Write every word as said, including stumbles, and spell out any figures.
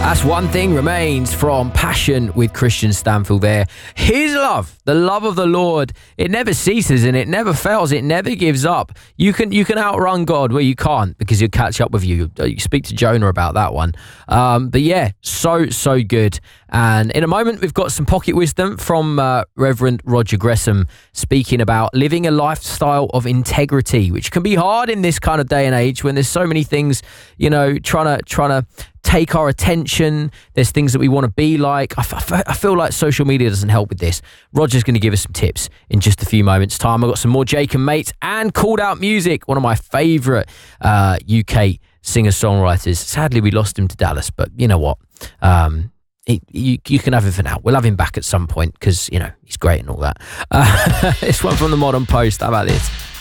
That's One Thing Remains from Passion with Christian Stanfield there. His love, the love of the Lord, it never ceases and it never fails. It never gives up. You can you can outrun God. Well, you can't, because he'll catch up with you. You speak to Jonah about that one. Um, but yeah, so, so good. And in a moment, we've got some pocket wisdom from uh, Reverend Roger Gresham speaking about living a lifestyle of integrity, which can be hard in this kind of day and age when there's so many things, you know, trying to trying to take our attention. There's things that we want to be like. I, f- I feel like social media doesn't help with this. Roger's going to give us some tips in just a few moments' time. I've got some more Jake and Mates and Called Out Music, one of my favourite uh, U K singer-songwriters. Sadly, we lost him to Dallas, but you know what? Um, he, you, you can have him for now. We'll have him back at some point because, you know, he's great and all that. Uh, this one from the Modern Post. How about this?